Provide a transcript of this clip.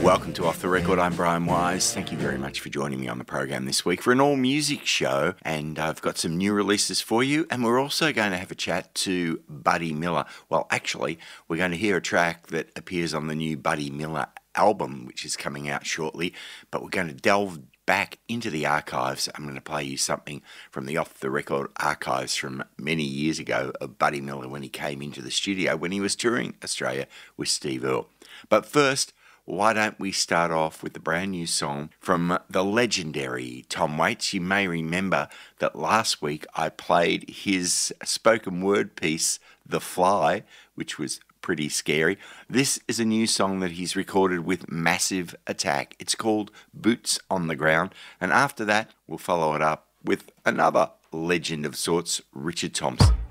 Welcome to Off the Record. I'm Brian Wise. Thank you very much for joining me on the program this week for an all-music show, and I've got some new releases for you, and we're also going to have a chat to Buddy Miller. Well, actually, we're going to hear a track that appears on the new Buddy Miller album, which is coming out shortly, but we're going to delve back into the archives. I'm going to play you something from the Off the Record archives from many years ago of Buddy Miller when he came into the studio when he was touring Australia with Steve Earle. But first, why don't we start off with the brand new song from the legendary Tom Waits. You may remember that last week I played his spoken word piece, The Fly, which was pretty scary. This is a new song that he's recorded with Massive Attack. It's called Boots on the Ground. And after that, we'll follow it up with another legend of sorts, Richard Thompson.